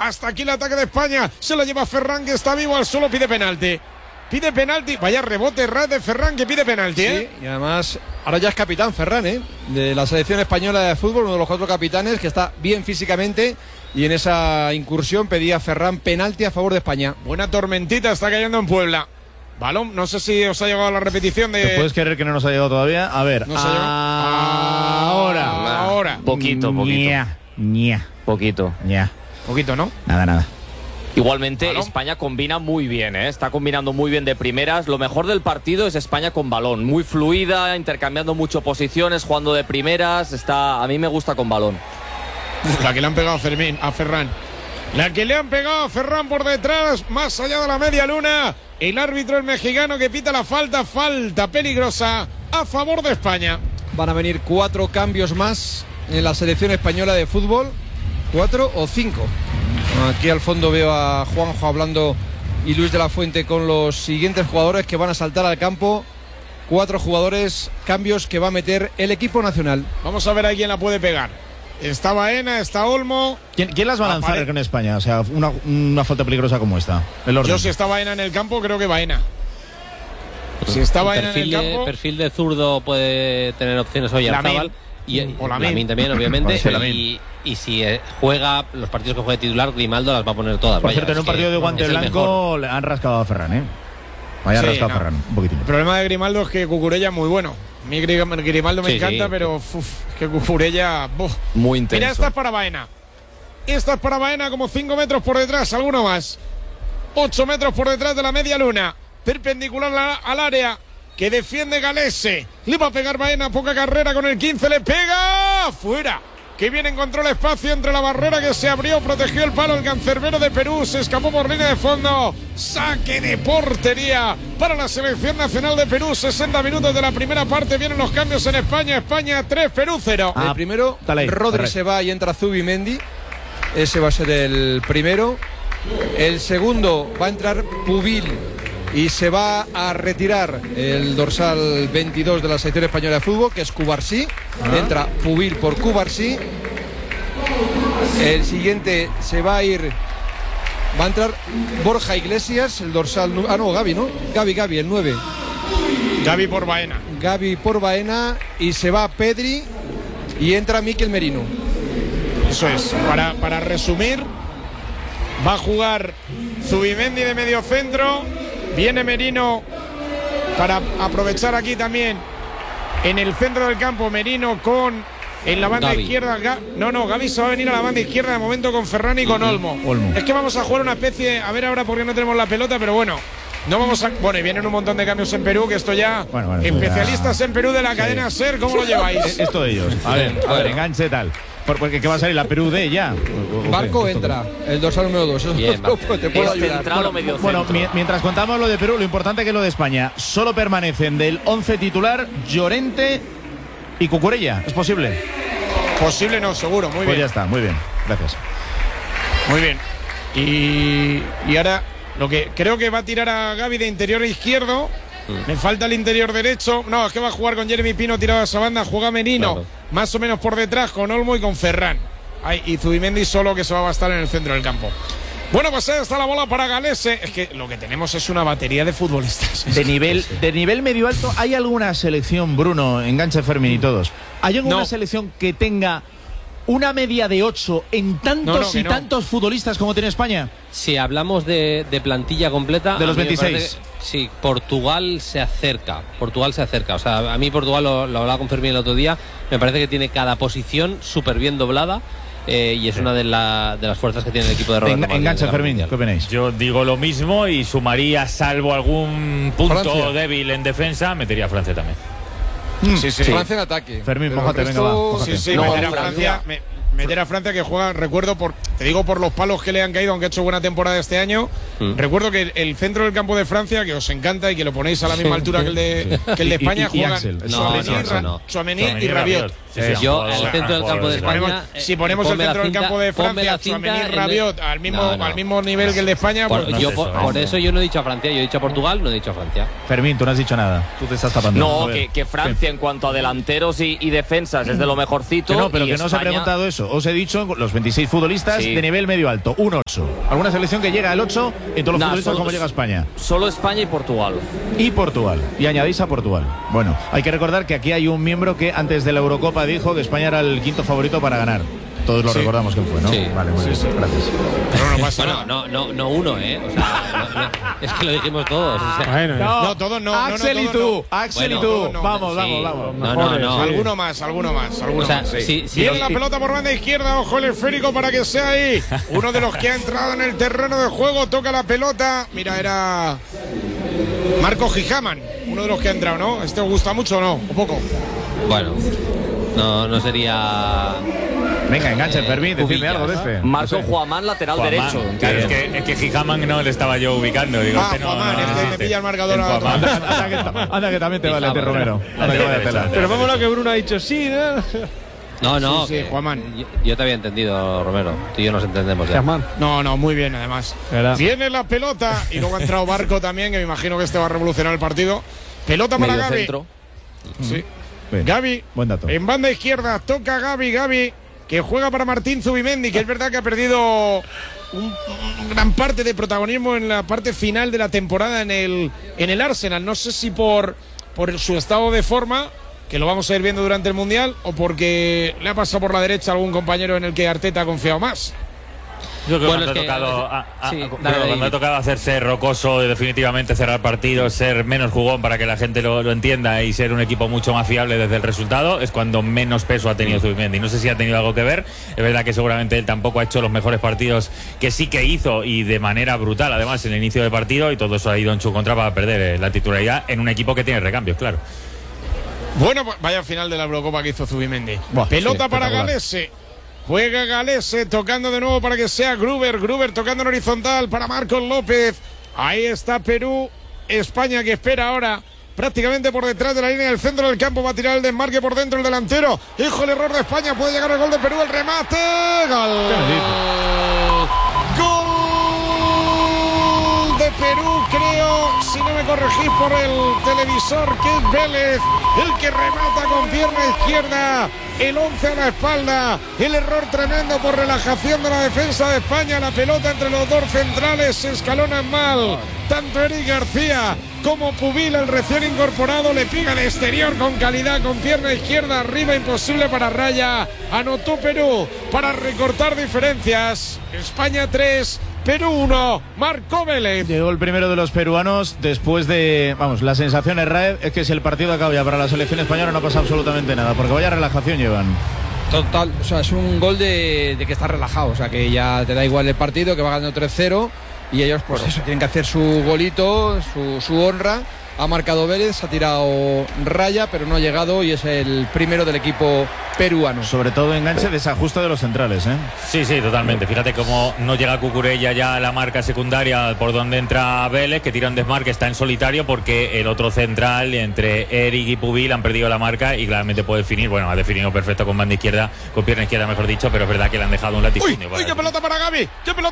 Hasta aquí el ataque de España. Se lo lleva Ferran, que está vivo al suelo. Pide penalti. Pide penalti. Vaya rebote ras de Ferran, que pide penalti. Sí, y además ahora ya es capitán Ferran, de la selección española de fútbol, uno de los 4 capitanes, que está bien físicamente. Y en esa incursión pedía Ferran penalti a favor de España. Buena tormentita está cayendo en Puebla. Balón, no sé si os ha llegado la repetición de... ¿Te puedes creer que no nos ha llegado todavía? A ver, ¿No se ha ahora. Poquito. Poquito, ¿no? Nada. Igualmente, ¿Balón? España combina muy bien, está combinando muy bien de primeras. Lo mejor del partido es España con balón, muy fluida, intercambiando mucho posiciones, jugando de primeras. A mí me gusta con balón. La que le han pegado a Ferran. La que le han pegado a Ferran por detrás, más allá de la media luna. El árbitro, el mexicano, que pita la falta peligrosa a favor de España. Van a venir 4 cambios más en la selección española de fútbol. 4 o 5. Aquí al fondo veo a Juanjo hablando y Luis de la Fuente con los siguientes jugadores que van a saltar al campo. 4 jugadores, cambios que va a meter el equipo nacional. Vamos a ver a quién la puede pegar. Está Baena, está Olmo. ¿Quién las va a lanzar con España? O sea, una falta peligrosa como esta. Yo, si está Baena en el campo, creo que Baena. Si está Baena en el campo... Perfil de zurdo puede tener opciones hoy Arzabal. O Lamine también, obviamente. Y si juega los partidos que juegue titular, Grimaldo las va a poner todas. Por cierto, en un partido de guante blanco le han rascado a Ferran, Vaya rascado a Ferran, un poquitín. El problema de Grimaldo es que Cucurella es muy bueno. A mí Grimaldo me encanta, pero que Cucurella... Muy intenso. Mira, esta es para Baena. Esta es para Baena, como 5 metros por detrás, alguno más. 8 metros por detrás de la media luna. Perpendicular al área que defiende Galese. Le va a pegar Baena, poca carrera con el 15, le pega. ¡Fuera! Que bien encontró el espacio entre la barrera que se abrió, protegió el palo el cancerbero de Perú, se escapó por línea de fondo. Saque de portería para la selección nacional de Perú. 60 minutos de la primera parte, vienen los cambios en España. España 3, Perú 0. El primero, Rodri se va y entra Zubimendi. Ese va a ser el primero. El segundo va a entrar Pubil y se va a retirar el dorsal 22 de la selección española de fútbol, que es Cubarsí. Entra Pubil por Cubarsí. El siguiente se va a ir, va a entrar Borja Iglesias, el dorsal... Gavi, ¿no? Gavi, el 9. Gavi por Baena. Gavi por Baena y se va Pedri y entra Mikel Merino. Eso es, para resumir, va a jugar Zubimendi de medio centro. Viene Merino para aprovechar aquí también en el centro del campo. Merino con en la banda izquierda. Gavi se va a venir a la banda izquierda de momento con Ferran y con Olmo. Es que vamos a jugar una especie, a ver ahora porque no tenemos la pelota, pero bueno, no vamos a... Bueno, y vienen un montón de cambios en Perú, que esto ya... especialistas en Perú de la cadena SER, ¿cómo lo lleváis? Esto de ellos. A ver, enganche tal. Porque ¿qué va a salir? La Perú D ya. Barco entra, el dorsal número 2. Bien, te puedo ayudar. Bueno, mientras contamos lo de Perú, lo importante que es lo de España. Solo permanecen del 11 titular Llorente y Cucurella. ¿Es posible? Posible no, seguro. Muy bien. Pues ya está, muy bien. Gracias. Muy bien. Y ahora lo que creo que va a tirar a Gavi de interior izquierdo. Me falta el interior derecho. No, es que va a jugar con Jeremy Pino tirado a esa banda. Juega Merino, más o menos por detrás, con Olmo y con Ferran. Y Zubimendi solo, que se va a bastar en el centro del campo. Bueno, pues ahí está la bola para Galese. Es que lo que tenemos es una batería de futbolistas. De nivel medio alto, ¿hay alguna selección, Bruno, enganche Fermín y todos? ¿Hay alguna selección que tenga una media de 8 en tantos tantos futbolistas como tiene España? Si hablamos de plantilla completa, de los 26. Sí, Portugal se acerca. O sea, a mí Portugal, lo hablaba con Fermín el otro día, me parece que tiene cada posición súper bien doblada. Y es una de las fuerzas que tiene el equipo de Roberto. Engancha, Fermín, ¿qué opináis? Yo digo lo mismo y sumaría, salvo algún punto débil en defensa, metería a Francia también. Sí. Francia en ataque. Fermín, mójate, venga, va. Sí, meter a Francia, que juega, recuerdo, te digo por los palos que le han caído, aunque ha hecho buena temporada este año. Recuerdo que el centro del campo de Francia, que os encanta y que lo ponéis a la misma altura que el de España, juegan Tchouaméni y Rabiot. Yo, el centro del campo de España, si ponemos el centro del campo de Francia, Tchouaméni y Rabiot al mismo nivel que el de España, por eso yo no he dicho a Francia, yo he dicho a Portugal, no he dicho a Francia. Fermín, tú no has dicho nada, tú te estás tapando. No, que Francia en cuanto a delanteros y defensas es de lo mejorcito. Pero que no os he preguntado eso. Os he dicho los 26 futbolistas futbolistas de nivel medio alto. Un 8. ¿Alguna selección que llega al 8 en todos los futbolistas como llega a España? Solo España y Portugal. Y Portugal. Y añadís a Portugal. Bueno, hay que recordar que aquí hay un miembro que antes de la Eurocopa dijo que España era el quinto favorito para ganar. Todos lo recordamos quién fue, ¿no? Sí. Vale, muy bien. Gracias. Pero no pasa nada. No uno, ¿eh? O sea, es que lo dijimos todos. O sea. Bueno, no, todos no. Axel y tú. Axel y tú. Vamos. No. Alguno más. O sea, Sí. Viene la pelota por banda izquierda, ojo el esférico para que sea ahí. Uno de los que ha entrado en el terreno de juego, toca la pelota. Mira, era Marco Gijaman, uno de los que ha entrado, ¿no? ¿Este os gusta mucho o no? ¿O poco? Bueno, no sería... Venga, enganche, Fermín, decidme algo de este. Marco Juamán, lateral derecho. Claro, es que Gijaman no le estaba yo ubicando. Digo, Juamán, me pilla el marcador. Anda que también te vale, Romero. Anda que vaya tela. Pero vamos a lo que Bruno ha dicho, sí, ¿no? No, Sí, Juamán. Yo te había entendido, Romero. Tú y yo nos entendemos ya. No, muy bien, además. Viene la pelota y luego ha entrado Barco también, que me imagino que este va a revolucionar el partido. Pelota para Medio Gavi. centro. Sí. Bien. Gavi, Buen dato. en banda izquierda, toca Gavi, que juega para Martín Zubimendi, que es verdad que ha perdido gran parte de protagonismo en la parte final de la temporada en el Arsenal. No sé si por su estado de forma, que lo vamos a ir viendo durante el Mundial, o porque le ha pasado por la derecha a algún compañero en el que Arteta ha confiado más. Yo creo Bueno, que es que- cuando ha tocado hacerse rocoso, definitivamente cerrar partidos, ser menos jugón para que la gente lo entienda y ser un equipo mucho más fiable desde el resultado, es cuando menos peso ha tenido Zubimendi. No sé si ha tenido algo que ver. Es verdad que seguramente él tampoco ha hecho los mejores partidos que sí que hizo, y de manera brutal, además, en el inicio del partido, y todo eso ha ido en su contra para perder la titularidad en un equipo que tiene recambios, claro. Bueno, pues vaya final de la Eurocopa que hizo Zubimendi. Buah, Pelota sí, para espectacular. Galese. Juega Galese, tocando de nuevo para que sea Gruber tocando en horizontal para Marcos López. Ahí está Perú. España que espera ahora prácticamente por detrás de la línea del centro del campo. Va a tirar el desmarque por dentro el delantero. Hijo, el error de España. Puede llegar el gol de Perú. El remate. Gol. Gol de Perú, creo, si no me corregís por el televisor, que es Vélez el que remata con pierna izquierda. El 11 a la espalda. El error tremendo por relajación de la defensa de España. La pelota entre los dos centrales se escalonan mal. Tanto Eric García como Pubil, el recién incorporado, le pega al exterior con calidad, con pierna izquierda arriba, imposible para Raya. Anotó Perú para recortar diferencias. España 3, Perú 1, marcó Vélez. Llegó el primero de los peruanos después de... Vamos, la sensación es que si el partido acaba ya para la selección española no pasa absolutamente nada, porque vaya relajación llevan. Total, o sea, es un gol de que está relajado, o sea, que ya te da igual el partido, que va ganando 3-0 y ellos, pues eso, tienen que hacer su golito, su honra. Ha marcado Vélez, ha tirado Raya, pero no ha llegado y es el primero del equipo peruano. Sobre todo enganche, desajuste de los centrales, ¿eh? Sí, totalmente. Fíjate cómo no llega Cucurella ya a la marca secundaria por donde entra Vélez, que tira un desmarque, está en solitario, porque el otro central, entre Eric y Pubil, han perdido la marca y claramente puede definir. Bueno, ha definido perfecto con banda izquierda, con pierna izquierda, mejor dicho, pero es verdad que le han dejado un latifundio. Uy, qué pelota para Gavi,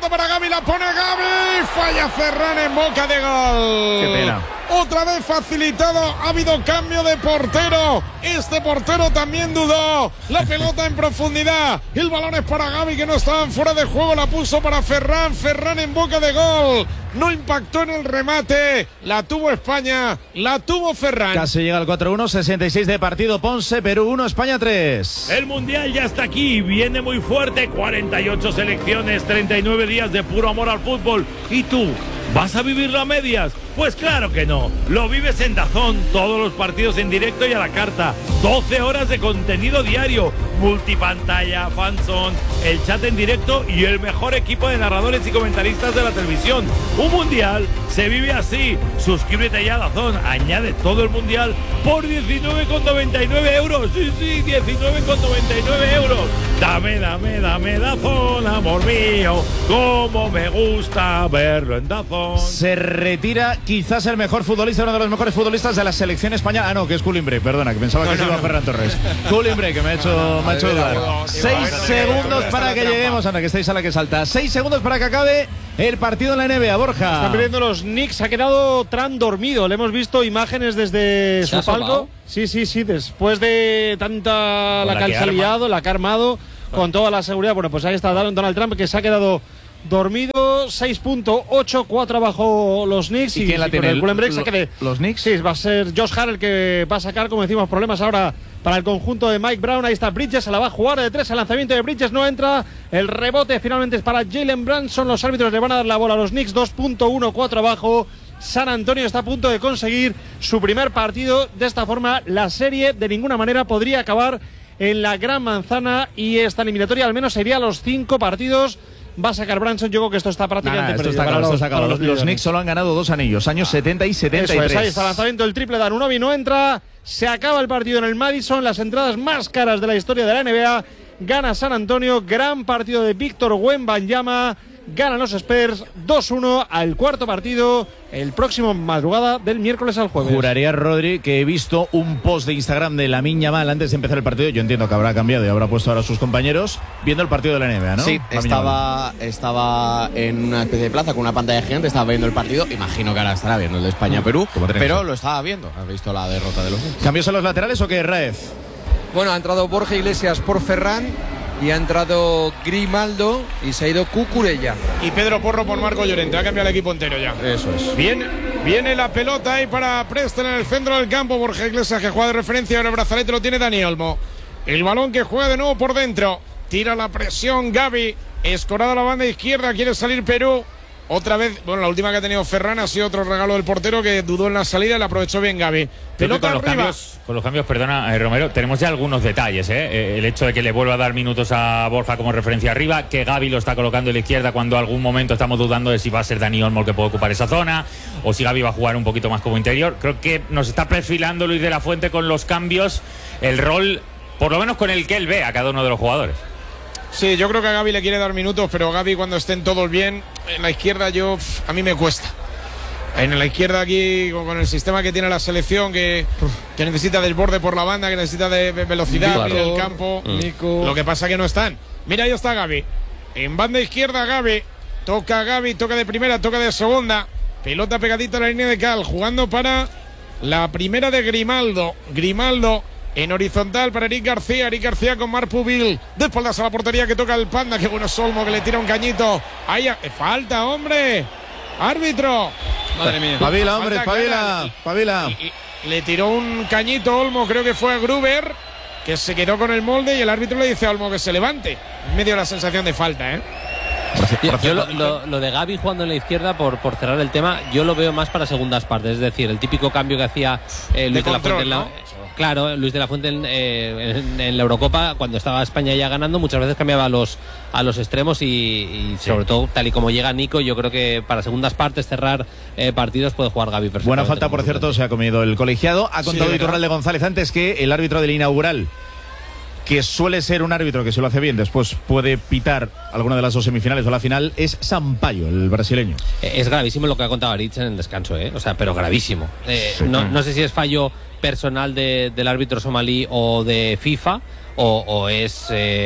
la pone Gavi, falla Ferran en boca de gol. Qué pena. Otra vez facilitado, ha habido cambio de portero. Este portero también dudó. La pelota en profundidad. El balón es para Gavi, que no estaba fuera de juego. La puso para Ferran. Ferran en boca de gol. No impactó en el remate. La tuvo España. La tuvo Ferran. Casi llega al 4-1, 66 de partido. Ponce, Perú 1, España 3. El Mundial ya está aquí, viene muy fuerte, 48 selecciones, 39 días de puro amor al fútbol. ¿Y tú? ¿Vas a vivirlo a medias? Pues claro que no. Lo vives en DAZN, todos los partidos en directo y a la carta. 12 horas de contenido diario, multipantalla, fanzone, el chat en directo y el mejor equipo de narradores y comentaristas de la televisión. Un mundial se vive así. Suscríbete ya a DAZN, añade todo el mundial por 19,99 euros. Sí, 19,99 euros. Dame DAZN, amor mío. Cómo me gusta verlo en DAZN. Se retira quizás el mejor futbolista, uno de los mejores futbolistas de la selección española. Ah, no, que es Culimbre, perdona, que pensaba que se iba Ferran Torres. Culimbre, que me ha hecho dudar. 6 segundos para que lleguemos. Anda, que estáis a la que salta. 6 segundos para que acabe el partido en la NBA, Borja. Están perdiendo los Knicks, ha quedado Tran dormido. Le hemos visto imágenes desde su palco. Sí, después de tanta la que se ha liado, la que ha armado. con toda la seguridad. Bueno, pues ahí está Donald Trump, que se ha quedado dormido. 6.8, 4 abajo los Knicks. ¿Y quién la tiene? ¿Los Knicks? Sí, va a ser Josh Hart el que va a sacar, como decimos, problemas ahora para el conjunto de Mike Brown. Ahí está Bridges, se la va a jugar de 3. El lanzamiento de Bridges no entra. El rebote finalmente es para Jalen Brunson. Los árbitros le van a dar la bola a los Knicks. 2.1, 4 abajo. San Antonio está a punto de conseguir su primer partido. De esta forma, la serie de ninguna manera podría acabar en la Gran Manzana, y esta eliminatoria al menos sería los 5 partidos. Va a sacar Brunson. Yo creo que esto está prácticamente perdido. Los Knicks solo han ganado 2 anillos, años 70 y 73. Eso es, ahí está el lanzamiento del triple de Anunoby, no entra. Se acaba el partido en el Madison, las entradas más caras de la historia de la NBA. Gana San Antonio, gran partido de Víctor Wembanyama. Ganan los Spurs 2-1 al cuarto partido, el próximo madrugada del miércoles al jueves. Juraría, Rodri, que he visto un post de Instagram de Lamine Yamal antes de empezar el partido. Yo entiendo que habrá cambiado y habrá puesto ahora a sus compañeros viendo el partido de la NBA, ¿no? Sí, estaba en una especie de plaza con una pantalla gigante, estaba viendo el partido. Imagino que ahora estará viendo el de España-Perú, pero lo estaba viendo. ¿Has visto la derrota de los Knicks? ¿Cambios en los laterales o qué, Raez? Bueno, ha entrado Borja Iglesias por Ferran y ha entrado Grimaldo y se ha ido Cucurella. Y Pedro Porro por Marco Llorente. Ha cambiado el equipo entero ya. Eso es. Viene la pelota ahí para Preston en el centro del campo. Borja Iglesias, que juega de referencia. Ahora el brazalete lo tiene Dani Olmo. El balón que juega de nuevo por dentro. Tira la presión Gavi. Escorado a la banda izquierda. Quiere salir Perú. Otra vez, bueno, la última que ha tenido Ferran ha sido otro regalo del portero, que dudó en la salida y la aprovechó bien Gavi. Pelota arriba. Con los cambios, perdona, Romero, tenemos ya algunos detalles, el hecho de que le vuelva a dar minutos a Borja como referencia arriba, que Gavi lo está colocando en la izquierda cuando algún momento estamos dudando de si va a ser Dani Olmo el que puede ocupar esa zona, o si Gavi va a jugar un poquito más como interior. Creo que nos está perfilando Luis de la Fuente con los cambios, el rol, por lo menos con el que él ve a cada uno de los jugadores. Sí, yo creo que a Gavi le quiere dar minutos, pero Gavi, cuando estén todos bien, en la izquierda a mí me cuesta. En la izquierda aquí, con el sistema que tiene la selección, que necesita desborde por la banda, que necesita de velocidad en el campo. Lo que pasa que no están. Mira, ahí está Gavi. En banda izquierda Gavi. Toca Gavi, toca de primera, toca de segunda. Pelota pegadita a la línea de cal, jugando para la primera de Grimaldo. Grimaldo en horizontal para Eric García. Eric García con Marc Pubil. De espaldas a la portería, que toca el Panda. Qué bueno es Olmo, que le tira un cañito. Ahí falta, hombre. Árbitro. Madre mía. Pavila, hombre, pavila. Y le tiró un cañito Olmo, creo que fue a Gruber, que se quedó con el molde, y el árbitro le dice a Olmo que se levante. Me dio la sensación de falta, Yo lo de Gavi jugando en la izquierda, por cerrar el tema, yo lo veo más para segundas partes. Es decir, el típico cambio que hacía Luis de la Fuente, ¿no? Claro, Luis de la Fuente en la Eurocopa, cuando estaba España ya ganando, muchas veces cambiaba a los extremos y sobre todo, tal y como llega Nico, yo creo que para segundas partes, cerrar partidos, puede jugar Gavi perfectamente. Buena falta, por cierto, se ha comido el colegiado. Ha contado Iturralde González antes que el árbitro del inaugural, que suele ser un árbitro que se lo hace bien, después puede pitar alguna de las dos semifinales o la final, es Sampaio, el brasileño. Es gravísimo lo que ha contado Aritz en el descanso, o sea, pero gravísimo. No sé si es fallo personal del árbitro somalí o de FIFA, o es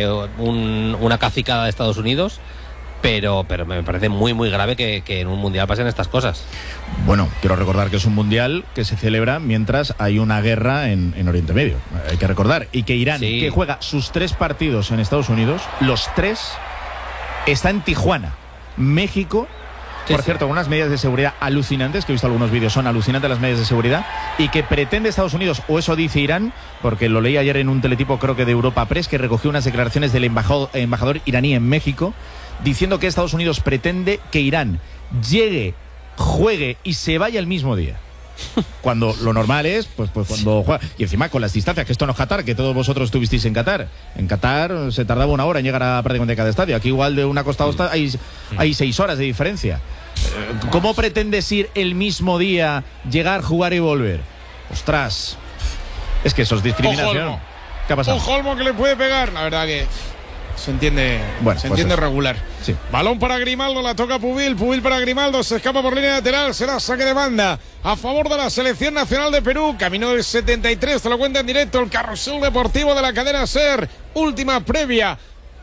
una cacicada de Estados Unidos, pero me parece muy muy grave que en un mundial pasen estas cosas. Bueno, quiero recordar que es un mundial que se celebra mientras hay una guerra en Oriente Medio, hay que recordar, y que Irán, que juega sus 3 partidos en Estados Unidos, los 3 está en Tijuana, México. Por cierto, unas medidas de seguridad alucinantes, que he visto algunos vídeos, son alucinantes las medidas de seguridad, y que pretende Estados Unidos, o eso dice Irán, porque lo leí ayer en un teletipo, creo que de Europa Press, que recogió unas declaraciones del embajador iraní en México, diciendo que Estados Unidos pretende que Irán llegue, juegue y se vaya el mismo día. Cuando lo normal es, pues cuando juega. Y encima con las distancias, que esto no es Qatar, que todos vosotros estuvisteis en Qatar. En Qatar se tardaba 1 hora en llegar a prácticamente cada estadio. Aquí igual de una costa a otra hay 6 horas de diferencia. ¿Cómo pretendes ir el mismo día, llegar, jugar y volver? Ostras, es que eso es discriminación. ¿Qué ha pasado? Ojo Olmo, que le puede pegar. La verdad que se entiende, regular. Sí. Balón para Grimaldo, la toca Pubil para Grimaldo, se escapa por línea lateral, será saque de banda a favor de la selección nacional de Perú. Camino del 73, te lo cuenta en directo el carrusel deportivo de la cadena SER. Última previa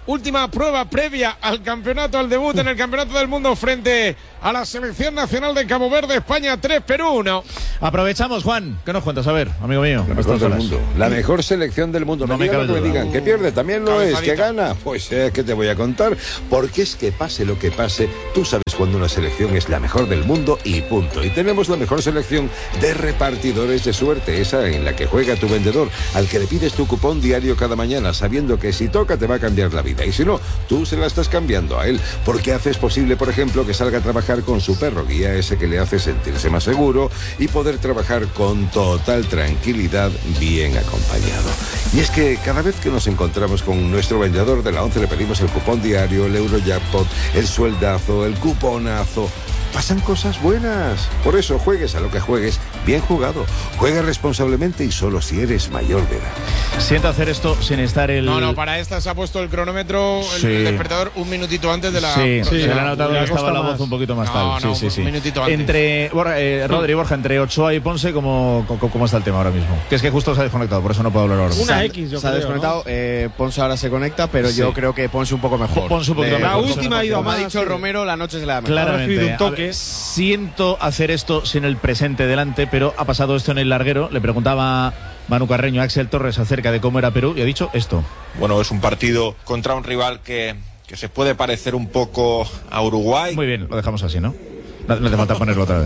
última prueba previa al campeonato, al debut en el Campeonato del Mundo frente a la Selección Nacional de Cabo Verde. España 3, Perú 1. Aprovechamos, Juan. ¿Qué nos cuentas? A ver, amigo mío. La mejor del mundo. La mejor selección del mundo. No me cabe que me duda. digan que pierde, también lo es. Cabezadita. Que gana, pues ¿qué te voy a contar? Porque es que pase lo que pase, tú sabes cuando una selección es la mejor del mundo y punto. Y tenemos la mejor selección de repartidores de suerte, esa en la que juega tu vendedor, al que le pides tu cupón diario cada mañana, sabiendo que si toca te va a cambiar la vida. Y si no, tú se la estás cambiando a él, porque haces posible, por ejemplo, que salga a trabajar con su perro guía, ese que le hace sentirse más seguro y poder trabajar con total tranquilidad, bien acompañado. Y es que cada vez que nos encontramos con nuestro vendedor de la 11 le pedimos el cupón diario, el Eurojackpot, el sueldazo, el cuponazo. Pasan cosas buenas. Por eso juegues a lo que juegues, bien jugado. Juega responsablemente y solo si eres mayor de edad. Siento hacer esto sin estar el... No, para esta se ha puesto el cronómetro, el despertador, un minutito antes de la... Sí, se le ha la- notado que estaba la voz más. un poquito más No, tal. no, Sí. un minutito antes. Entre Rodri y Borja, entre Ochoa y Ponce, ¿cómo está el tema ahora mismo? Que es que justo se ha desconectado, por eso no puedo hablar ahora. Una X, yo Se ha creo, desconectado. Ponce ahora se conecta, pero Sí. yo creo que Ponce un poco mejor. Ponce un poquito De- mejor. La última ha ido a Como ha más, dicho el sí. Romero, la noche se le da mejor. Ha Claramente. recibido un toque. A ver, siento hacer esto sin el presente delante, pero ha pasado esto en el larguero. Le preguntaba Manu Carreño a Axel Torres acerca de cómo era Perú y ha dicho esto. Bueno, es un partido contra un rival que se puede parecer un poco a Uruguay. Muy bien, lo dejamos así, ¿no? No hace falta ponerlo otra vez.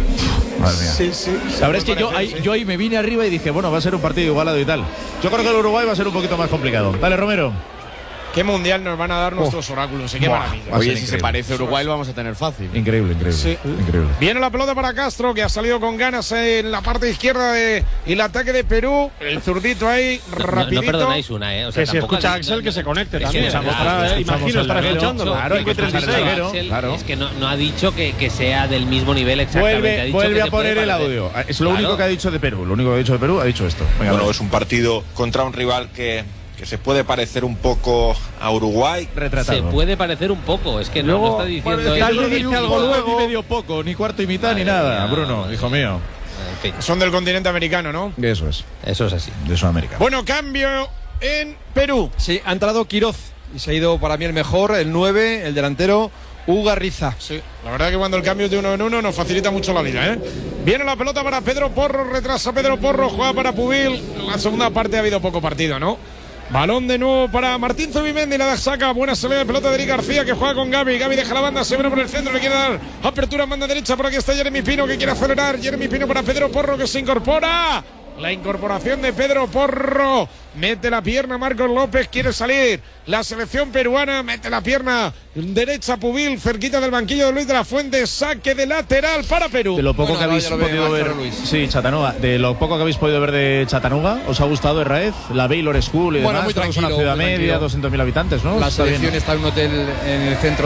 Madre mía. Sí. La verdad es que yo ahí me vine arriba y dije, bueno, va a ser un partido igualado y tal. Yo creo que el Uruguay va a ser un poquito más complicado. Dale, Romero. ¿Qué mundial nos van a dar nuestros oráculos? Qué maravilla. Va a ser Oye, si se increíble. parece a Uruguay lo vamos a tener fácil. Increíble. Sí. Increíble. Viene la pelota para Castro, que ha salido con ganas en la parte izquierda y el ataque de Perú. El zurdito ahí, rapidito. No perdonáis una, O sea, Que si tampoco escucha a habéis- Axel, que se conecte es también. que, Imagino escuchamos estar al escuchándolo. Claro, hay que escuchar al 5:36. larguero. Axel, Claro. Es que no ha dicho que sea del mismo nivel exactamente. Ha dicho Vuelve que a se puede poner el parecer. audio. Es lo único Claro. que ha dicho de Perú. Lo único que ha dicho de Perú ha dicho esto. Venga, Bueno, dale. es un partido contra un rival que se puede parecer un poco a Uruguay. Retratado. Se puede parecer un poco, es que no Luego, está diciendo parece eso. alguien dice algo luego. Ni medio poco, ni cuarto y mitad, ni nada. Bruno, hijo mío. En fin, Son del continente americano, ¿no? Eso es. eso es así. De Sudamérica. Bueno, cambio en Perú. Sí, ha entrado Quiroz y se ha ido para mí el mejor, el 9, el delantero Ugarriza. Sí, la verdad que cuando el cambio es de uno en uno nos facilita mucho la vida, ¿eh? Viene la pelota para Pedro Porro, retrasa Pedro Porro, juega para Pubil. En la segunda parte ha habido poco partido, ¿no? Balón de nuevo para Martín Zubimendi, la saca, buena salida de pelota de Eric García que juega con Gaby. Gaby deja la banda, se viene por el centro, le quiere dar apertura en banda derecha. Por aquí está Jeremy Pino que quiere acelerar. Jeremy Pino para Pedro Porro que se incorpora. La incorporación de Pedro Porro. Mete la pierna Marcos López, quiere salir. La selección peruana mete la pierna derecha Pubil, cerquita del banquillo de Luis de la Fuente. Saque de lateral para Perú. De lo poco Bueno, que habéis ya lo ve podido ver. Marcelo Luis. Sí, Chattanooga. De lo poco que habéis podido ver de Chattanooga, ¿os ha gustado Herraez? La Baylor School y Bueno, demás. muy Creo que es una tranquilo, ciudad muy media, tranquilo. 200.000 habitantes, ¿no? La Está bien, selección ¿no? está en un hotel en el centro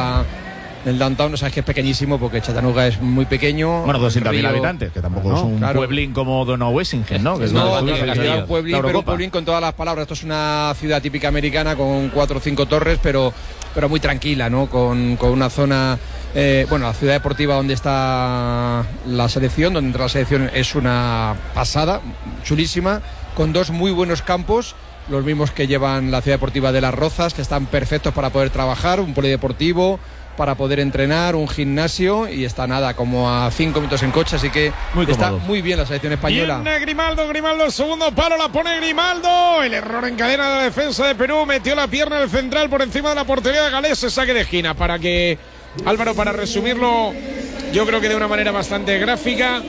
del downtown, o sea, es que es pequeñísimo porque Chattanooga es muy pequeño. Bueno, 200.000 Río- habitantes, que tampoco No, es un claro. pueblín como Donaueschingen, ¿no? Que es No, una la ciudad ciudad de es un pueblín, la pero un Eurocopa. pueblín con todas las palabras. Esto es una ciudad típica americana con 4 o 5 torres, pero muy tranquila, ¿no? Con una zona, la ciudad deportiva donde está la selección, donde entra la selección es una pasada, chulísima, con 2 muy buenos campos, los mismos que llevan la ciudad deportiva de Las Rozas, que están perfectos para poder trabajar, un polideportivo para poder entrenar, un gimnasio, y está nada, como a 5 minutos en coche, así que Muy está cómodo. muy bien la selección española. Viene Grimaldo, el segundo palo la pone Grimaldo. El error en cadena de la defensa de Perú. Metió la pierna del central por encima de la portería de Galés. Saque de esquina para que, Álvaro, para resumirlo, yo creo que de una manera bastante gráfica,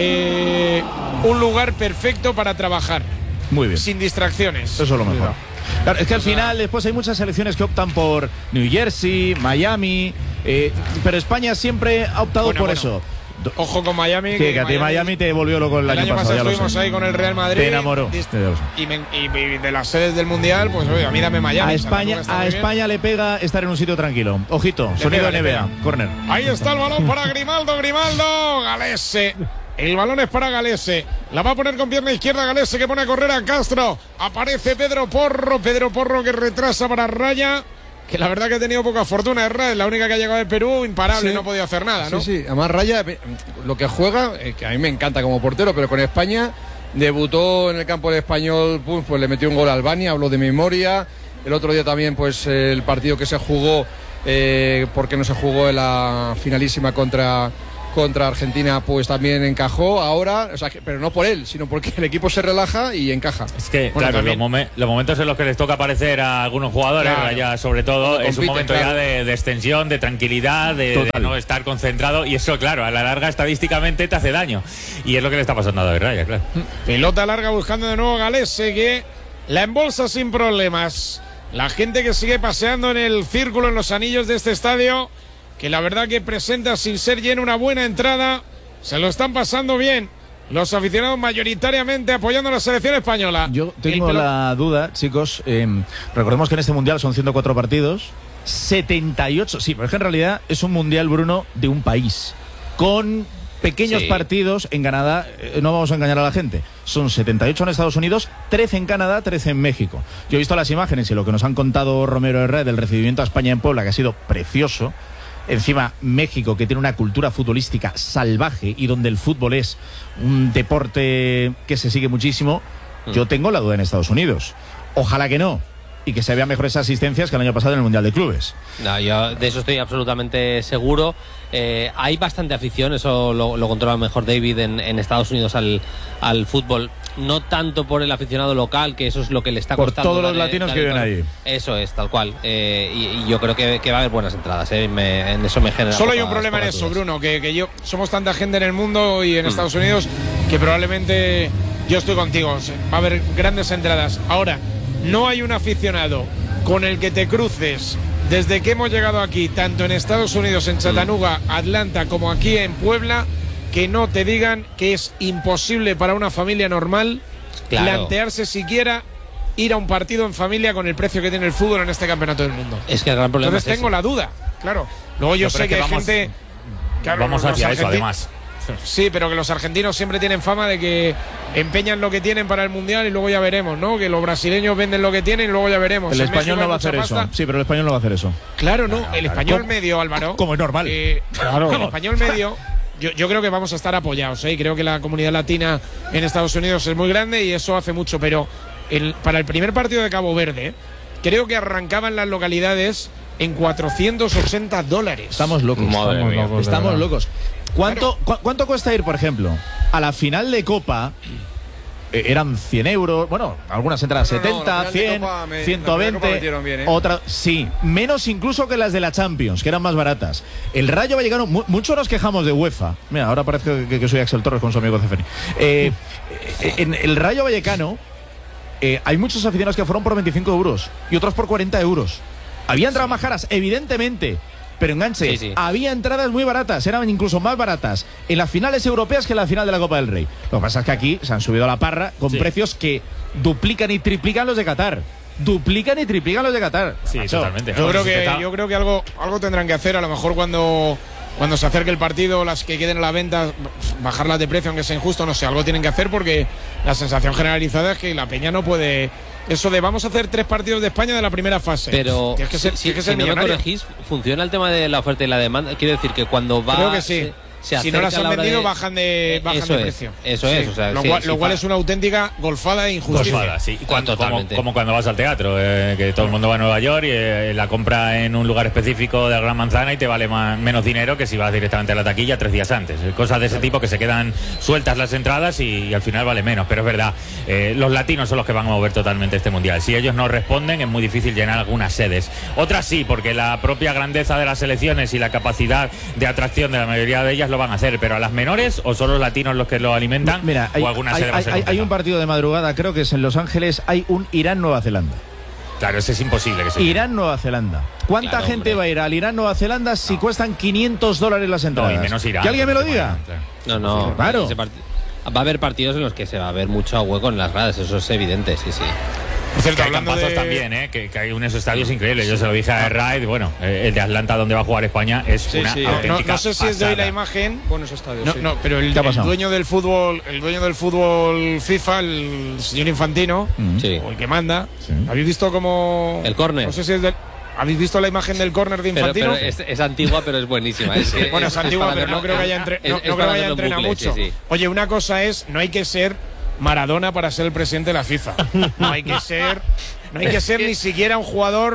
un lugar perfecto para trabajar. Muy bien. Sin distracciones. Eso es lo mejor. Claro, es que al final después hay muchas selecciones que optan por New Jersey, Miami, pero España siempre ha optado Bueno, por bueno. eso. Ojo con Miami. Que a ti Miami te volvió loco el año pasado. ya lo estuvimos sé. ahí con el Real Madrid. Te enamoró. Y de las sedes del Mundial, pues oye, a mí dame Miami. A Chattanooga está muy bien. España le pega estar en un sitio tranquilo. Ojito, sonido pega, le NBA, corner. Ahí está el balón para Grimaldo, Galese. El balón es para Galese. La va a poner con pierna izquierda Galese, que pone a correr a Castro. Aparece Pedro Porro que retrasa para Raya, que la verdad que ha tenido poca fortuna. Es la única que ha llegado de Perú, imparable, Sí. no ha podido hacer nada, ¿no? Sí, además Raya, lo que juega, que a mí me encanta como portero, pero con España debutó en el campo del Español, pues le metió un gol a Albania, hablo de memoria, El otro día también, pues el partido que se jugó, porque no se jugó en la finalísima contra Argentina, pues también encajó ahora, o sea, pero no por él, sino porque el equipo se relaja y encaja. Es que, bueno, claro, los momentos en los que les toca aparecer a algunos jugadores, claro, ya sobre todo, es un momento ya de extensión, de tranquilidad, de no estar concentrado, y eso, claro, a la larga estadísticamente te hace daño. Y es lo que le está pasando a David Raya, claro. Pelota larga buscando de nuevo Galese, que la embolsa sin problemas. La gente que sigue paseando en el círculo, en los anillos de este estadio, que la verdad que presenta sin ser lleno una buena entrada, se lo están pasando bien los aficionados mayoritariamente apoyando a la selección española. Yo tengo la duda, chicos, recordemos que en este Mundial son 104 partidos, 78, sí, pero es que en realidad es un Mundial, Bruno, de un país, con pequeños partidos en Canadá, no vamos a engañar a la gente, son 78 en Estados Unidos, 13 en Canadá, 13 en México. Yo he visto las imágenes y lo que nos han contado Romero Herrera del recibimiento a España en Puebla, que ha sido precioso. Encima, México, que tiene una cultura futbolística salvaje y donde el fútbol es un deporte que se sigue muchísimo. Yo tengo la duda en Estados Unidos. Ojalá que no. Y que se vean mejores asistencias que el año pasado en el Mundial de Clubes. No, yo de eso estoy absolutamente seguro. Hay bastante afición, eso lo controla mejor David en Estados Unidos al fútbol. No tanto por el aficionado local, que eso es lo que le está costando. Por todos los latinos que viven ahí. Eso es, tal cual. Y yo creo que va a haber buenas entradas. En eso me genera. Solo hay un problema en eso, Bruno, que somos tanta gente en el mundo y en Estados Unidos que probablemente yo estoy contigo. Va a haber grandes entradas. Ahora, no hay un aficionado con el que te cruces desde que hemos llegado aquí, tanto en Estados Unidos, en Chattanooga, Atlanta, como aquí en Puebla, que no te digan que es imposible para una familia normal plantearse siquiera ir a un partido en familia con el precio que tiene el fútbol en este campeonato del mundo. Es que el gran problema Entonces tengo la duda, claro. Luego yo sé que hay gente... Claro, vamos hacia eso, además. Sí, pero que los argentinos siempre tienen fama de que empeñan lo que tienen para el Mundial y luego ya veremos, ¿no? Que los brasileños venden lo que tienen y luego ya veremos. El español no va a hacer eso. Sí, pero el español no va a hacer eso. Claro, no. El español medio, Álvaro. Como es normal. Claro. El español medio... Yo creo que vamos a estar apoyados, ¿eh? Y creo que la comunidad latina en Estados Unidos es muy grande y eso hace mucho, pero para el primer partido de Cabo Verde, creo que arrancaban las localidades en $480. Estamos locos. Estamos locos. ¿Cuánto cuesta ir, por ejemplo, a la final de Copa? Eran 100 euros, bueno, algunas entradas 70, 100, 120, otra, sí, menos incluso que las de la Champions, que eran más baratas. El Rayo Vallecano, muchos nos quejamos de UEFA. Mira, ahora parece que soy Axel Torres con su amigo Ceferi. En el Rayo Vallecano hay muchos aficionados que fueron por 25 euros y otros por 40 euros. Había entradas más caras, evidentemente. Pero enganche, había entradas muy baratas, eran incluso más baratas en las finales europeas que en la final de la Copa del Rey. Lo que pasa es que aquí se han subido a la parra con precios que duplican y triplican los de Qatar. Duplican y triplican los de Qatar. Sí, totalmente. Yo creo que algo tendrán que hacer, a lo mejor cuando se acerque el partido, las que queden a la venta, bajarlas de precio, aunque sea injusto, no sé, algo tienen que hacer, porque la sensación generalizada es que la Peña no puede... Eso de vamos a hacer 3 partidos de España de la primera fase. Pero si no me corregís, ¿funciona el tema de la oferta y la demanda? Quiero decir que cuando va... Creo que sí. Si no las han vendido, bajan de precio. Eso es. O sea, lo cual es una auténtica golfada e injusticia. Golfada, sí. Como cuando vas al teatro, que todo el mundo va a Nueva York y la compra en un lugar específico de la Gran Manzana y te vale menos dinero que si vas directamente a la taquilla 3 días antes. Cosas de ese tipo que se quedan sueltas las entradas y al final vale menos. Pero es verdad, los latinos son los que van a mover totalmente este Mundial. Si ellos no responden, es muy difícil llenar algunas sedes. Otras sí, porque la propia grandeza de las selecciones y la capacidad de atracción de la mayoría de ellas lo van a hacer, pero a las menores o son los latinos los que lo alimentan. Mira, o alguna sede hay un partido de madrugada, creo que es en Los Ángeles, hay un Irán-Nueva Zelanda. Claro, ese es imposible que se Irán-Nueva Zelanda. ¿Cuánta gente va a ir al Irán-Nueva Zelanda si cuestan $500 las entradas? No, y menos Irán. ¿Que alguien me lo diga? No, claro. Va a haber partidos en los que se va a ver mucho hueco en las gradas, eso es evidente, sí. Por cierto, hay campazos también, que hay unos estadios increíbles. Yo se lo dije a Raid, bueno, el de Atlanta donde va a jugar España es una auténtica no sé si es de hoy la imagen. Buenos estadios. No, pero el dueño del fútbol FIFA, el señor Infantino, o el que manda, ¿habéis visto cómo el córner? No sé si es del... ¿Habéis visto la imagen del córner de Infantino? Pero es antigua, pero es buenísima. Es antigua, pero no creo que haya entrenado mucho. Sí. Oye, una cosa es, no hay que ser Maradona para ser el presidente de la FIFA. No hay que ser no hay que ser ni siquiera un jugador.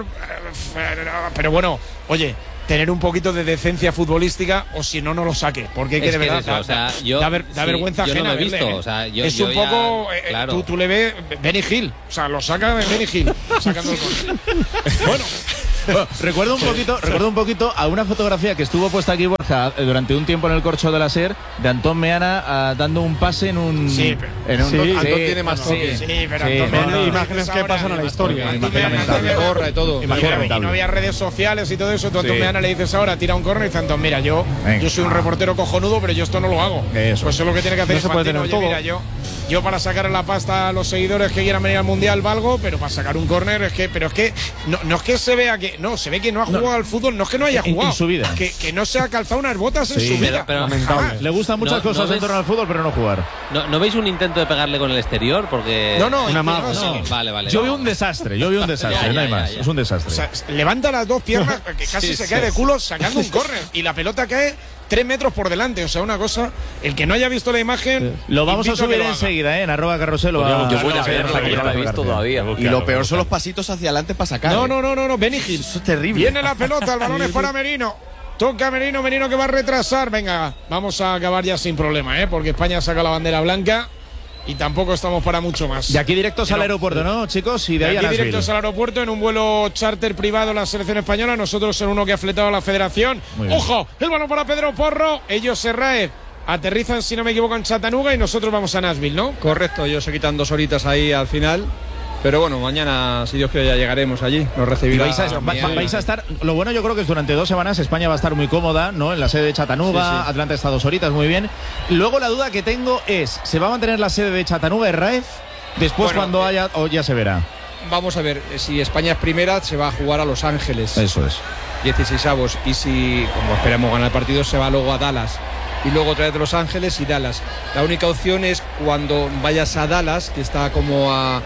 Pero bueno, oye, tener un poquito de decencia futbolística, o si no, no lo saque. Porque que de verdad da vergüenza ajena. Yo no lo he verle, visto. O sea, es un poco. claro. Tú le ves Benny Hill. O sea, lo saca de Benny Hill. Sacando el córner. Bueno. Recuerdo un poquito a una fotografía que estuvo puesta aquí, Borja, durante un tiempo en el corcho de la SER, de Antón Meana dando un pase en un. Sí, pero. Antón tiene más toque. Sí, pero Antón Meana. Imágenes que pasan a la historia. Gorra y todo. Y no había redes sociales y todo eso. Tú a Antón Meana le dices ahora, tira un córner y dice Antón, mira, yo soy un reportero cojonudo, pero yo esto no lo hago. Pues eso es lo que tiene que hacer Infantino. Oye, mira, yo para sacar la pasta a los seguidores que quieran venir al Mundial valgo, pero para sacar un córner es que no es que se vea que no, se ve que no ha jugado al fútbol, no es que no haya jugado en su vida, que no se ha calzado unas botas en su vida. Pero le gustan muchas cosas en torno al fútbol, pero no jugar. ¿No veis un intento de pegarle con el exterior? Porque una mago. Vale. Yo vi un desastre, no hay más. Es un desastre. O sea, levanta las dos piernas, que casi se cae de culo sacando un córner y la pelota cae 3 metros por delante, o sea, una cosa. El que no haya visto la imagen, lo vamos a subir enseguida, en @carrusel. Yo voy a verla, que no la he visto todavía. Y lo peor son los pasitos hacia adelante para sacar. No, Benny Hill. Eso es terrible. Viene la pelota, el balón es para Merino. Toca Merino que va a retrasar. Venga, vamos a acabar ya sin problema, porque España saca la bandera blanca y tampoco estamos para mucho más. Y aquí directos al aeropuerto, ¿no, chicos? Y de ahí aquí directos al aeropuerto en un vuelo charter privado la selección española. Nosotros en uno que ha fletado la federación. ¡Ojo! El balón para Pedro Porro. Ellos Serraez aterrizan, si no me equivoco, en Chattanooga y nosotros vamos a Nashville, ¿no? Correcto, ellos se quitan 2 horitas ahí al final. Pero bueno, mañana, si Dios quiere, ya llegaremos allí. Nos recibirá. Vais a estar. Lo bueno, yo creo que es durante 2 semanas. España va a estar muy cómoda, ¿no? En la sede de Chattanooga. Sí. Atlanta está 2 horitas, muy bien. Luego la duda que tengo es: ¿se va a mantener la sede de Chattanooga, Herráez? Después, cuando haya, o ya se verá. Vamos a ver, si España es primera, se va a jugar a Los Ángeles. Eso es. 16avos. Y si, como esperamos ganar el partido, se va luego a Dallas. Y luego otra vez de Los Ángeles y Dallas. La única opción es cuando vayas a Dallas, que está como a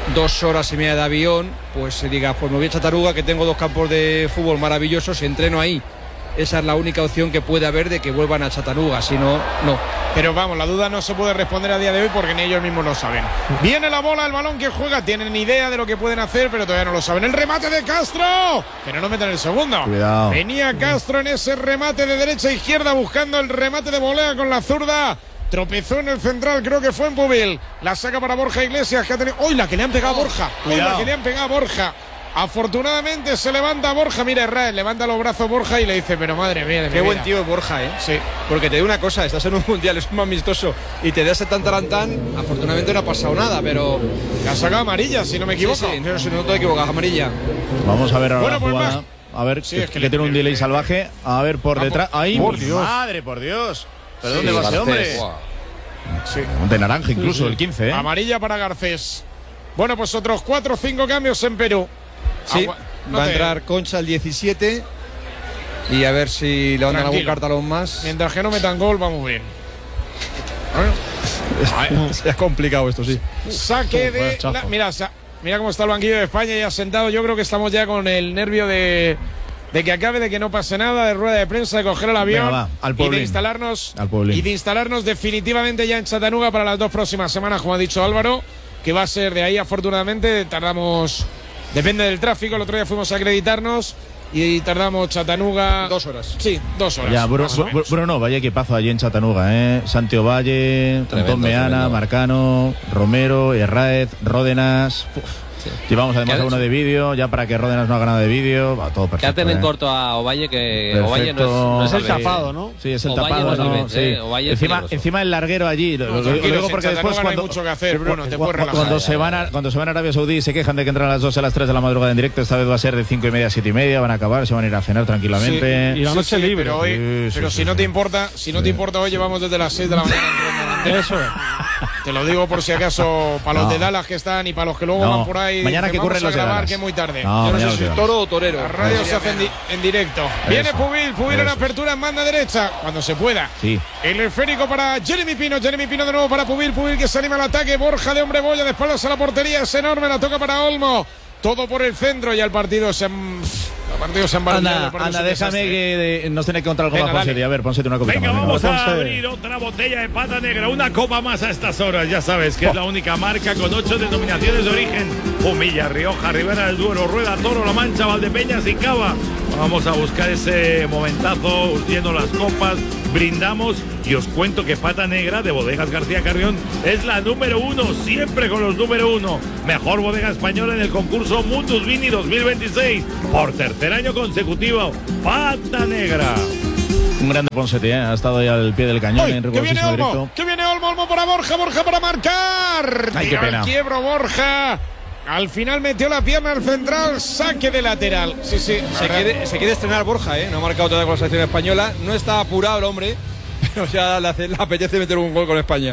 2 horas y media de avión, pues se diga, pues me voy a Chattanooga, que tengo 2 campos de fútbol maravillosos y entreno ahí. Esa es la única opción que puede haber de que vuelvan a Chattanooga, si no, no. Pero vamos, la duda no se puede responder a día de hoy porque ni ellos mismos lo saben. Viene la bola, el balón que juega, tienen idea de lo que pueden hacer, pero todavía no lo saben. El remate de Castro, pero no meten el segundo. Cuidado. Venía Castro en ese remate de derecha a izquierda buscando el remate de volea con la zurda. Tropezó en el central, creo que fue en Pubil. La saca para Borja Iglesias, que ha tenido. ¡Uy, la que le han pegado a Borja! ¡Uy, la que le han pegado a Borja! Afortunadamente se levanta Borja. Mira, Herrera, levanta los brazos Borja y le dice, pero madre mía. Qué buen tío Borja, ¿eh? Sí. Porque te digo una cosa, estás en un mundial, es un amistoso y te da ese tan tarantán. Afortunadamente no ha pasado nada, pero. La saca amarilla, si no me equivoco. Sí, no te equivocas, amarilla. Vamos a ver ahora la pues jugada. A ver, sí, es que tiene un delay salvaje. A ver, por detrás. ¡Ay, por Dios! ¡Madre, por Dios! ¿Pero dónde va ese hombre? Sí. De naranja incluso, el 15, ¿eh? Amarilla para Garcés. Bueno, pues otros 4 o 5 cambios en Perú. Sí, va a entrar Concha el 17 y a ver si le van a dar algún cartalón más. Mientras que no metan gol, vamos bien. Es complicado esto, sí. Saque de... Mira cómo está el banquillo de España ya sentado. Yo creo que estamos ya con el nervio de que acabe, de que no pase nada, de rueda de prensa, de coger el avión. Venga, va, y de instalarnos definitivamente ya en Chattanooga para las 2 próximas semanas, como ha dicho Álvaro, que va a ser de ahí. Afortunadamente tardamos, depende del tráfico, el otro día fuimos a acreditarnos y tardamos Chattanooga 2 horas. Sí, 2 horas. Ya, Bruno, vaya equipazo allí en Chattanooga, ¿eh? Santiago Valle, Antón Meana, Marcano, Romero, Herráez, Ródenas. Sí. Llevamos además alguno de vídeo, ya para que Ródenas no haga nada de vídeo, va todo perfecto. Quédate en corto a Ovalle, que perfecto. Ovalle no es el tapado, ¿no? Sí, es el tapado. No, sí. Encima el larguero allí. Lo digo porque después no hay mucho que hacer, Bruno, te puedes relajar. Cuando se van a Arabia Saudí se quejan de que entran a las 2 a las 3 de la madrugada en directo. Esta vez va a ser de 5:30 a 7:30, van a acabar, se van a ir a cenar tranquilamente. Sí, y la noche libre. Pero si no te importa, hoy llevamos desde las 6 de la mañana. Eso es. Te lo digo por si acaso, para los de Dallas que están y para los que luego van por ahí. Mañana que ocurren los de Dallas. Que es muy tarde. Yo no sé si es toro o torero. La radio se hace en directo. Viene Pubil en apertura en banda derecha, cuando se pueda. Sí. El esférico para Jeremy Pino de nuevo para Pubil que se anima al ataque. Borja de hombre boya, de espaldas a la portería, es enorme, la toca para Olmo. Todo por el centro y al partido partidos en Anda, déjame que nos tiene que contar algo más, Ponce. A ver, Ponce, una copita Venga, más. vamos a abrir otra botella de pata negra. Una copa más a estas horas. Ya sabes que es la única marca con 8 denominaciones de origen. Humilla, Rioja, Ribera del Duero, Rueda, Toro, La Mancha, Valdepeñas y Cava. Vamos a buscar ese momentazo, lleno las copas, brindamos y os cuento que Pata Negra de Bodegas García Carrión es la número 1, siempre con los número 1. Mejor bodega española en el concurso Mundus Vini 2026. Por tercer año consecutivo, Pata Negra. Un grande Ponseti, ha estado ahí al pie del cañón. En que viene Olmo, que viene Olmo para Borja para marcar. Ay, qué pena. Quiebro Borja. Al final metió la pierna al central, saque de lateral. Sí. Se quiere estrenar Borja, no ha marcado todavía con la selección española. No está apurado el hombre, pero ya le apetece meter un gol con España.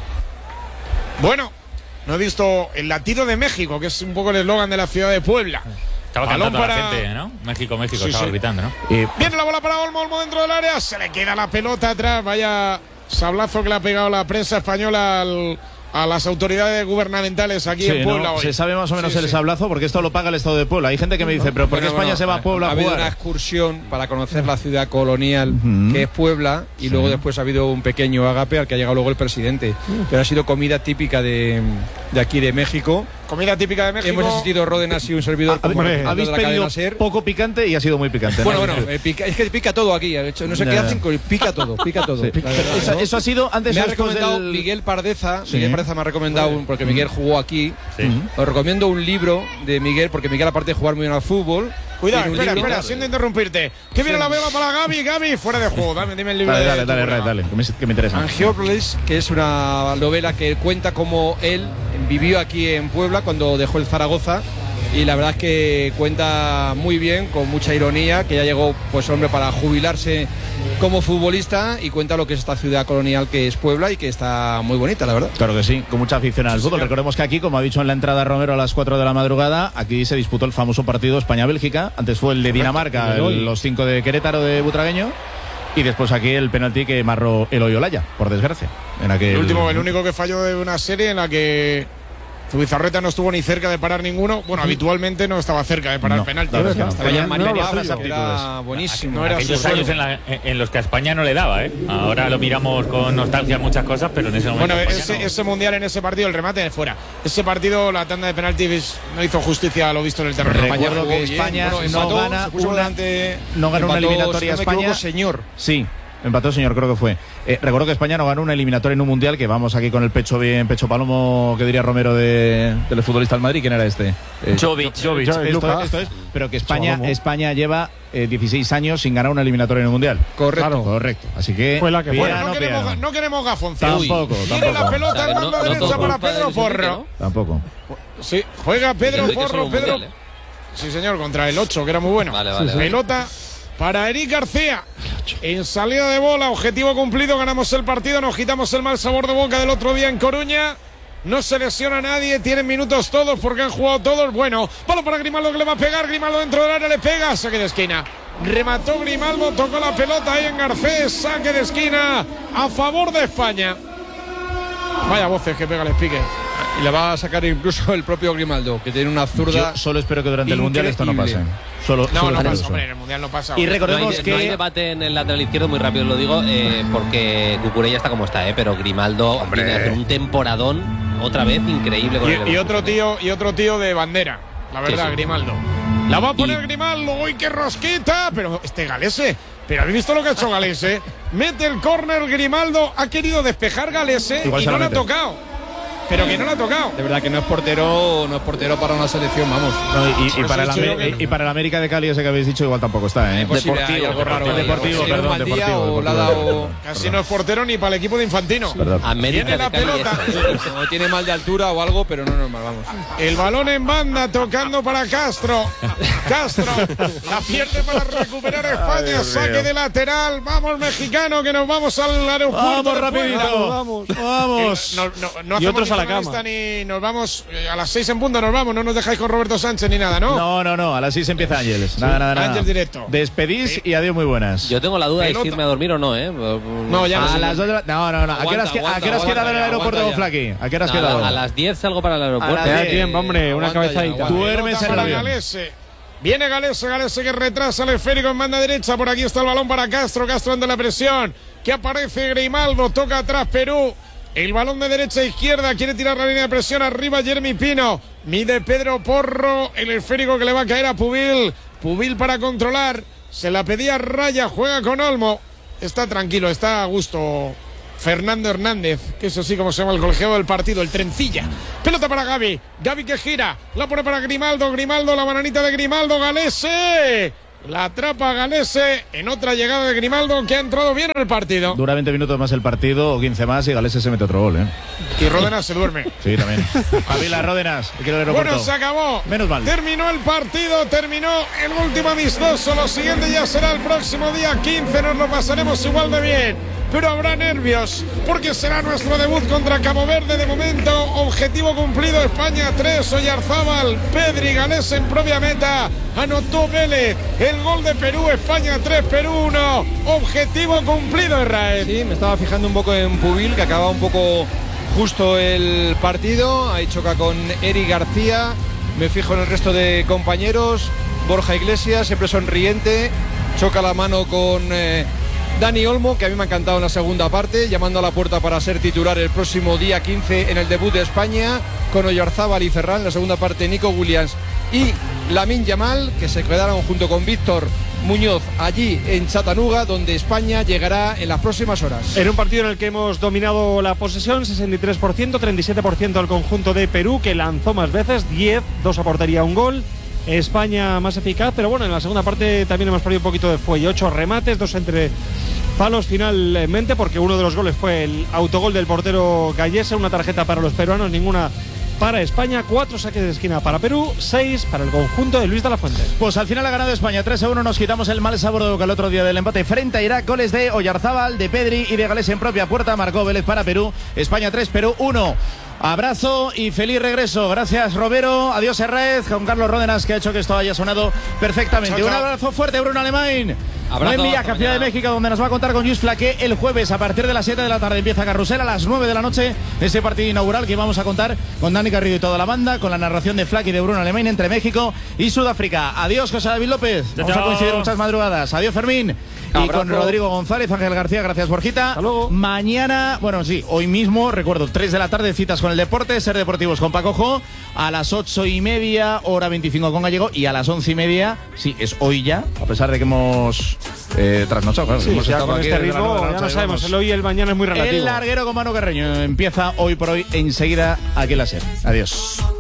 Bueno, no he visto el latido de México, que es un poco el eslogan de la ciudad de Puebla. Estaba cantando para la gente, ¿no? México, estaba gritando, ¿no? Viene la bola para Olmo dentro del área, se le queda la pelota atrás. Vaya sablazo que le ha pegado la prensa española a las autoridades gubernamentales aquí en Puebla hoy. Se sabe más o menos el sablazo porque esto lo paga el Estado de Puebla. Hay gente que me dice, pero ¿por qué España se va a Puebla a jugar? Ha habido una excursión para conocer la ciudad colonial que es Puebla y luego después ha habido un pequeño ágape al que ha llegado luego el presidente. Pero ha sido comida típica de aquí de México. Comida típica de México. Hemos asistido Ródenas y un servidor. Habéis pedido poco picante y ha sido muy picante. Bueno, es que pica todo aquí. No sé qué hacen, pica todo. Sí. Eso ha sido antes. Me ha recomendado Miguel Pardeza. Miguel Pardeza me ha recomendado, porque Miguel jugó aquí. Os recomiendo un libro de Miguel, porque Miguel, aparte de jugar muy bien al fútbol. Cuidado, espera, siento interrumpirte. Que viene la vela para Gaby, fuera de juego. Dime el libro. Dale, que me interesa. Angiópolis, que es una novela que cuenta cómo él vivió aquí en Puebla cuando dejó el Zaragoza. Y la verdad es que cuenta muy bien, con mucha ironía, que ya llegó, pues hombre, para jubilarse como futbolista, y cuenta lo que es esta ciudad colonial que es Puebla y que está muy bonita, la verdad. Claro que sí, con mucha afición al fútbol. Recordemos que aquí, como ha dicho en la entrada Romero a las 4 de la madrugada, aquí se disputó el famoso partido España-Bélgica. Antes fue el de Dinamarca, los 5 de Querétaro de Butragueño. Y después aquí el penalti que marró Eloy Olaya, por desgracia. El único que falló de una serie en la que Zubizarreta no estuvo ni cerca de parar ninguno. Bueno, habitualmente no estaba cerca de parar penalti. Era buenísimo. Aquellos años en los que a España no le daba, Ahora lo miramos con nostalgia muchas cosas, pero en ese momento. Bueno, ese mundial, en ese partido, el remate de fuera. Ese partido, la tanda de penaltis no hizo justicia a lo visto en el terreno. Recuerdo que España no gana una eliminatoria a España. Sí. Empató, señor, creo que fue. Recuerdo que España no ganó una eliminatoria en un mundial, que vamos aquí con el pecho bien, pecho palomo, que diría Romero del futbolista del Madrid. ¿Quién era este? Jovic. Esto es, pero que España lleva 16 años sin ganar una eliminatoria en un mundial. Correcto. Así que fue la que fue. No queremos gafonce. Tampoco. Tiene la pelota en banda derecha para Pedro Porro. Tampoco. Sí, juega Pedro Porro. Sí, señor, contra el 8, que era muy bueno. Vale. Pelota para Eric García. En salida de bola, objetivo cumplido, ganamos el partido, nos quitamos el mal sabor de boca del otro día en Coruña. No se lesiona nadie, tienen minutos todos porque han jugado todos. Bueno, balón para Grimaldo, que le va a pegar. Grimaldo dentro del área, le pega, saque de esquina. Remató Grimaldo, tocó la pelota ahí en Garcés, saque de esquina a favor de España. Vaya voces que pega el Spique. Y la va a sacar incluso el propio Grimaldo, que tiene una zurda. Yo solo espero que durante el Mundial esto no pase. No pasa, hombre, en el Mundial no pasa. Y recordemos no hay debate en el lateral izquierdo, muy rápido lo digo, porque Cucurella está como está, pero Grimaldo viene a hacer un temporadón otra vez increíble con y otro tío de bandera, la verdad, sí. Grimaldo. La va a poner Grimaldo, uy, qué rosquita, pero Galese. Pero ¿habéis visto lo que ha hecho Galese? Mete el córner Grimaldo, ha querido despejar Galese y no le ha tocado. Pero que no lo ha tocado. De verdad que no es portero para una selección, vamos. No, y para el América de Cali, ese que habéis dicho, igual tampoco está, Deportivo, deportivo. Casi no es portero ni para el equipo de Infantino. Tiene la pelota. O tiene mal de altura o algo, pero no es normal, vamos. El balón en banda, tocando para Castro. La pierde para recuperar España. Saque de lateral. Vamos, mexicano, que nos vamos al aeropuerto. Vamos, rapidito. Vamos. No y otros a la cama. Ni nos vamos a las 6 en punto, nos vamos. No nos dejáis con Roberto Sánchez ni nada, ¿no? No. A las 6 empieza Ángeles. Nada. Ángeles directo. Despedís y adiós, muy buenas. Yo tengo la duda de si irme a dormir o no, No, ya no. A las 2 de la... No. ¿A qué horas queda en el aeropuerto, Flaqui? ¿A qué horas queda? A las 10 salgo para el aeropuerto. Bien, hombre, una cabezadita. Duermes en el avión. Viene Galese que retrasa el esférico en banda derecha. Por aquí está el balón para Castro. Castro ante la presión. Que aparece Grimaldo. Toca atrás Perú. El balón de derecha a izquierda. Quiere tirar la línea de presión. Arriba Jeremy Pino. Mide Pedro Porro. El esférico que le va a caer a Pubil. Pubil para controlar. Se la pedía Raya. Juega con Olmo. Está tranquilo. Está a gusto Fernando Hernández, que eso sí como se llama el colegiado del partido, el trencilla. Pelota para Gavi, Gavi que gira, la pone para Grimaldo, Grimaldo, la bananita de Grimaldo, Galese. La atrapa Galese en otra llegada de Grimaldo que ha entrado bien en el partido. Dura 20 minutos más el partido o 15 más y Galese se mete otro gol, ¿eh? Y Ródenas se duerme. Sí, también. Pabila Ródenas. Bueno, se acabó. Menos mal. Terminó el partido, terminó el último amistoso. Lo siguiente ya será el próximo día 15. Nos lo pasaremos igual de bien. Pero habrá nervios, porque será nuestro debut contra Cabo Verde. De momento, objetivo cumplido, España 3, Oyarzábal, Pedri, Galese en propia meta, anotó Vélez, el gol de Perú, España 3, Perú 1, objetivo cumplido, Israel. Sí, me estaba fijando un poco en Pubil, que acaba un poco justo el partido, ahí choca con Eric García, me fijo en el resto de compañeros, Borja Iglesias, siempre sonriente, choca la mano con Dani Olmo, que a mí me ha encantado en la segunda parte, llamando a la puerta para ser titular el próximo día 15 en el debut de España, con Oyarzábal y Ferran. En la segunda parte, Nico Williams y Lamine Yamal, que se quedaron junto con Víctor Muñoz allí en Chattanooga, donde España llegará en las próximas horas. En un partido en el que hemos dominado la posesión, 63%, 37% al conjunto de Perú, que lanzó más veces, 10, 2 a portería, 1 gol. España más eficaz, pero bueno, en la segunda parte también hemos perdido un poquito de fuelle. 8 remates, 2 entre palos finalmente, porque uno de los goles fue el autogol del portero Gallese, una tarjeta para los peruanos, ninguna para España, 4 saques de esquina para Perú, 6 para el conjunto de Luis de la Fuente. Pues al final ha ganado España 3-1, nos quitamos el mal sabor de boca el otro día del empate frente a Irak. Goles de Oyarzábal, de Pedri y de Galese en propia puerta, marcó Vélez para Perú. España 3, Perú 1. Abrazo y feliz regreso. Gracias, Robero. Adiós, Herrez. Con Carlos Ródenas, que ha hecho que esto haya sonado perfectamente. Chao, chao. Un abrazo fuerte, Bruno Alemán. Abrazo, Buen viaje a Ciudad de México, donde nos va a contar con Luis Flaque el jueves a partir de las 7 de la tarde. Empieza Carrusel a las 9 de la noche. Ese partido inaugural que vamos a contar con Dani Garrido y toda la banda, con la narración de Flaque y de Bruno Alemán entre México y Sudáfrica. Adiós, José David López. Vamos a coincidir muchas madrugadas. Adiós, Fermín. Y Abrazo. con Rodrigo González, Ángel García, gracias, Borjita. Hasta luego. Mañana, bueno, sí, hoy mismo, recuerdo, 3 de la tarde, citas con el deporte, Ser Deportivos con Paco Jo, a las 8:30, hora 25 con Gallego, y a las 11:30, sí, es hoy ya, a pesar de que hemos trasnochado, claro. Sí, hemos ya estado con aquí este desde las 9 ritmo, de la ya noche, no sabemos, vamos. el hoy y el mañana es muy relativo. El larguero con Manu Carreño empieza hoy por hoy, enseguida, aquí en la SER. Adiós.